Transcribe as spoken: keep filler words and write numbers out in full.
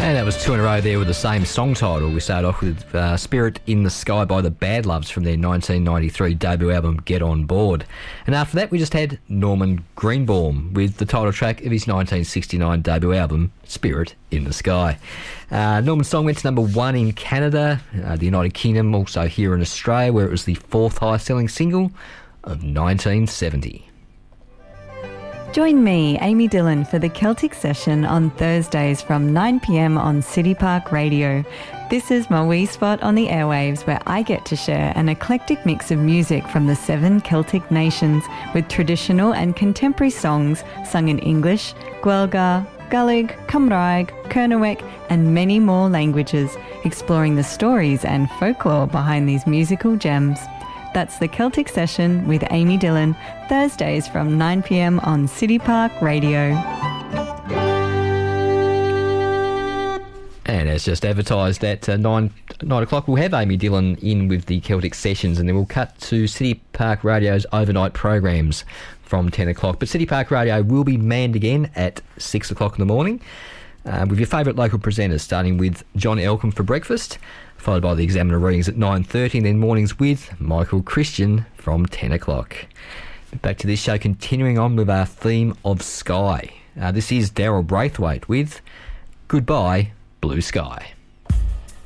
And that was two in a row there with the same song title. We started off with uh, Spirit in the Sky by the Bad Loves from their nineteen ninety-three debut album Get On Board. And after that we just had Norman Greenbaum with the title track of his nineteen sixty-nine debut album Spirit in the Sky. Uh, Norman's song went to number one in Canada, uh, the United Kingdom, also here in Australia, where it was the fourth highest selling single of nineteen seventy. Join me, Amy Dillon, for the Celtic Session on Thursdays from nine p m on City Park Radio. This is my wee spot on the airwaves where I get to share an eclectic mix of music from the seven Celtic nations with traditional and contemporary songs sung in English, Guelga, Gaelic, Cymraeg, Kernewek and many more languages, exploring the stories and folklore behind these musical gems. That's the Celtic Session with Amy Dillon, Thursdays from nine p m on City Park Radio. And as just advertised at uh, nine, nine o'clock, we'll have Amy Dillon in with the Celtic Sessions, and then we'll cut to City Park Radio's overnight programs from ten o'clock. But City Park Radio will be manned again at six o'clock in the morning uh, with your favourite local presenters, starting with John Elcombe for breakfast, followed by the Examiner readings at nine thirty, and then mornings with Michael Christian from ten o'clock. Back to this show, continuing on with our theme of sky. Uh, this is Daryl Braithwaite with Goodbye Blue Sky.